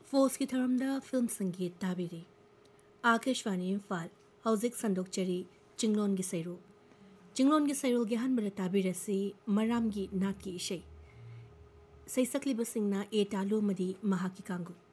falls की थरमदा film संगीत ताबिरी आकाशवाणी इम्फाल हौजिक संदोकचरी चिंगलोन की सैरोल की हनबरा ताबिरसी मराम की नात की इशै सैसक्लिबसिंगना ए तालु मदी महाकी कांगु